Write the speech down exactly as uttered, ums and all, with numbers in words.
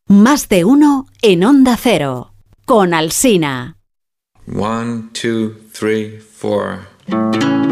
Más de uno en Onda Cero. Con Alsina. One, two, three, four.